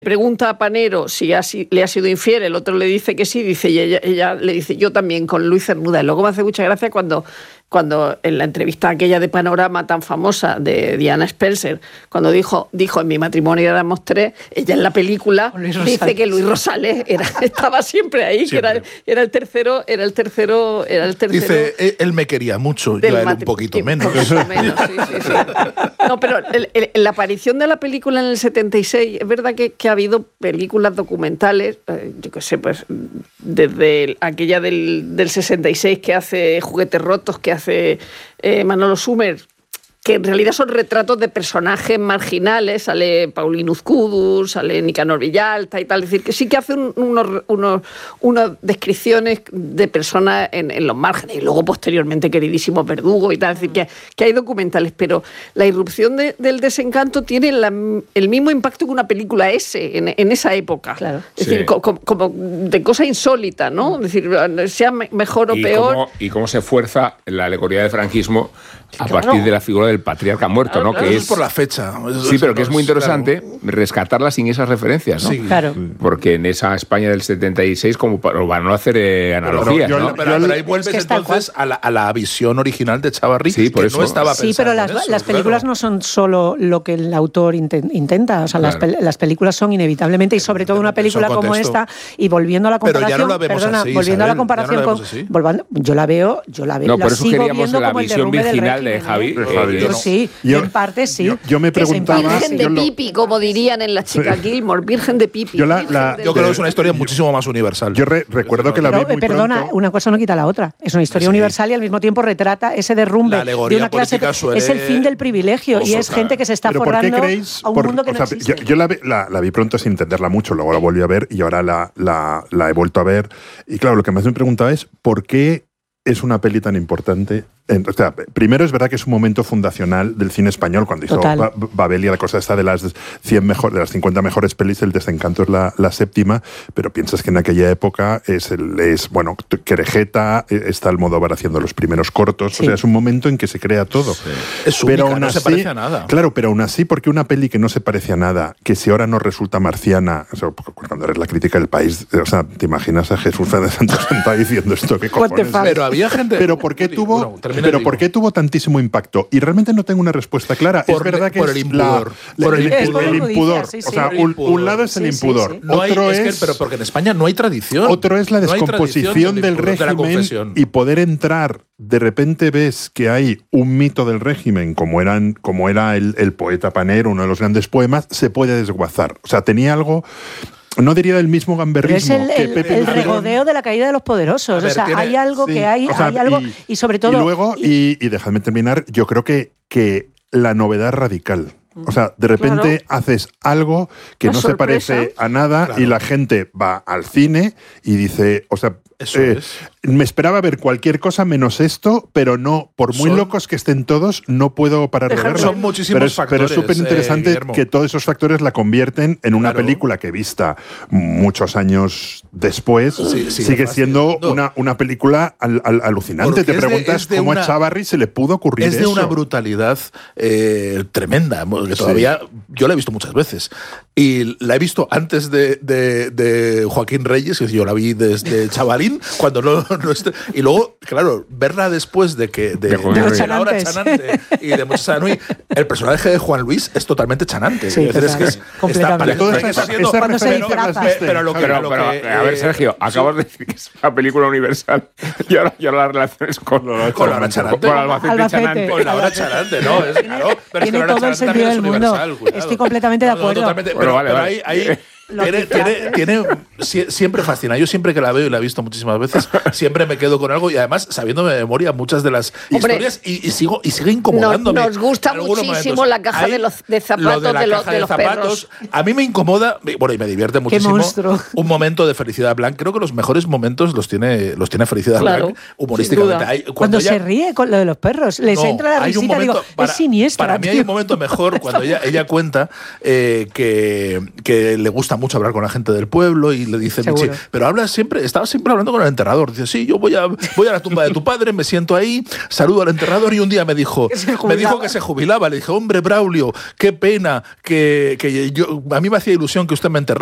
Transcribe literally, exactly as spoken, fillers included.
Pregunta a Panero si ha, si le ha sido infiel, el otro le dice que sí, dice, y ella, ella le dice, yo también, con Luis Cernuda. Y luego me hace mucha gracia cuando, cuando en la entrevista aquella de Panorama tan famosa de Diana Spencer, cuando dijo, dijo en mi matrimonio éramos tres, ella en la película dice que Luis Rosales era, estaba siempre ahí, siempre. que era, era el tercero, era el tercero, era el tercero. Dice, él me quería mucho, yo a él un poquito menos. Un poquito menos, sí, sí, sí. No, pero el, el, la aparición de la película en el setenta y seis, es verdad que, que ha habido películas documentales, eh, yo qué sé, pues desde aquella del, del sesenta y seis que hace Juguetes Rotos, que hace eh, Manolo Sumer, que en realidad son retratos de personajes marginales, sale Paulín Uzcudur, sale Nicanor Villalta y tal, es decir, que sí que hace un, unos, unos, unas descripciones de personas en, en los márgenes, y luego posteriormente queridísimo Verdugo y tal, es decir, que, que hay documentales, pero la irrupción de, del desencanto tiene la, el mismo impacto que una película S en, en esa época, claro. Es sí. decir, co, como, como de cosa insólita, ¿no? Es decir, sea mejor o y peor. Cómo, y cómo se fuerza la alegoría del franquismo a claro. partir de la figura del patriarca muerto, claro, ¿no? Claro, que es por la fecha. Sí, pero que es muy interesante claro. rescatarla sin esas referencias, ¿no? Sí, claro. Porque en esa España del setenta y seis, como para, para no hacer eh, analogías, pero, yo, ¿no? Pero, pero ahí vuelves es que entonces a la, a la visión original de Chávarri, sí, por que eso. no estaba pensando Sí, pero las, en eso, las películas claro. no son solo lo que el autor intenta, o sea, claro. las, las películas son inevitablemente, y sobre todo una película como esta, y volviendo a la comparación, pero ya no la vemos perdona, así, volviendo Isabel, a la comparación no la con, volvando, yo la veo, yo la veo, no, la por eso sigo queríamos viendo la como visión el virginal régimen, de Javi. ¿eh? Eh, yo, yo sí, yo, en parte sí. Yo, yo me preguntaba... Virgen de Pipi, como dirían en la chica sí. Gilmore, Virgen de Pipi. Yo, la, la, yo creo que es una historia muchísimo más universal. Yo re, recuerdo que la pero, vi muy Perdona, pronto. una cosa no quita la otra. Es una historia sí. universal y al mismo tiempo retrata ese derrumbe de una clase. Suele... Es el fin del privilegio Oso, y es gente que se está pero forrando ¿por qué creéis, a un por, mundo que o no sea, existe. Yo, yo la, la, la vi pronto sin entenderla mucho, luego la volví a ver y ahora la, la, la he vuelto a ver. Y claro, lo que más me preguntaba es ¿por qué es una peli tan importante? O sea, primero es verdad que es un momento fundacional del cine español, cuando hizo ba Babel y la cosa esta de las cien mejor, de las cincuenta mejores pelis, El desencanto es la, la séptima, pero piensas que en aquella época es, el, es bueno, Querejeta, está Almodóvar haciendo los primeros cortos, sí. o sea, es un momento en que se crea todo. Sí. Es pero única, aún no así, se parece a nada. Claro, pero aún así, porque una peli que no se parece a nada, que si ahora nos resulta marciana, o sea, cuando eres la crítica del país, o sea, te imaginas a Jesús Fernández Santos sentado diciendo esto, ¿qué cojones? Pero había gente... Pero ¿por qué tuvo, bueno, pero ¿por qué tuvo tantísimo impacto? Y realmente no tengo una respuesta clara. Por, es verdad que por es el impudor. La, por el, el, el, impudor. el impudor. Sí, sí. O sea, un, un lado es el sí, impudor. Sí, sí. No Otro hay, es, es... que, pero porque en España no hay tradición. Otro es la no descomposición del, del régimen de y poder entrar. De repente ves que hay un mito del régimen, como, eran, como era el, el poeta Panero, uno de los grandes poemas, se puede desguazar. O sea, tenía algo... No diría del mismo gamberrismo es el, que el, Pepe el regodeo de la caída de los poderosos. Ver, o sea, tiene, hay algo sí, que hay, o sea, hay algo y, y sobre todo... Y luego, y, y dejadme terminar, yo creo que, que la novedad radical. O sea, de repente claro. haces algo que Una no sorpresa. se parece a nada claro. y la gente va al cine y dice, o sea, eh, es. me esperaba ver cualquier cosa menos esto, pero no, por muy Son, locos que estén todos, no puedo parar de verlo. Son muchísimos pero es, factores. Pero es súper interesante eh, que todos esos factores la convierten en una claro. película que vista muchos años después sí, sí, sigue siendo no. una, una película al, al, alucinante. Porque Te preguntas de, de cómo una, a Chávarri se le pudo ocurrir eso. Es de eso. una brutalidad eh, tremenda. Que todavía sí. yo la he visto muchas veces y la he visto antes de, de, de Joaquín Reyes, que yo la vi desde chavalín cuando no, no esté, y luego claro verla después de que de, de, de, de la hora chanante y de Moisés Anui, el personaje de Juan Luis es totalmente chanante. Sí, es, es que es, está, está haciendo cuando se disfraza. Pero, pero, lo que, pero, lo pero, que, a ver, Sergio, acabas sí. de decir que es una película universal y ahora, y ahora las relaciones con, con, con la hora chanante, con Albacete Chanante, con la hora chanante, ¿no? Es claro, pero tiene es que todo el sentido del mundo. Estoy completamente de acuerdo. No, no, totalmente, pero, vale, pero vale. ahí, ahí tiene, tiene, tiene, siempre fascina. Yo siempre que la veo y la he visto muchísimas veces, siempre me quedo con algo y además sabiéndome de memoria muchas de las Hombre, historias y, y sigo y sigue incomodándome. Nos, nos gusta muchísimo momentos. la caja de los de zapatos de, la de, los, caja de, de los zapatos. perros. A mí me incomoda, bueno, y me divierte muchísimo un momento de Felicidad Blanc. Creo que los mejores momentos los tiene los tiene Felicidad claro, Blanc humorísticamente. Hay, cuando cuando ella, se ríe con lo de los perros, les no, entra la risita, digo, para, es siniestra. Para mí tío. hay un momento mejor cuando ella, ella cuenta eh, que, que le gusta mucho hablar con la gente del pueblo y le dice, Michi, pero hablas siempre, estabas siempre hablando con el enterrador. Dice, sí, yo voy a, voy a la tumba de tu padre, me siento ahí, saludo al enterrador y un día me dijo, me dijo que se jubilaba. Le dije, hombre, Braulio, qué pena que, que yo, a mí me hacía ilusión que usted me enterrara.